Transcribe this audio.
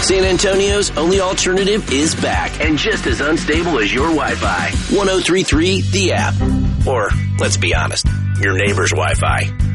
San Antonio's only alternative is back and just as unstable as your Wi-Fi. 103.3 The App. Or, let's be honest, your neighbor's Wi-Fi.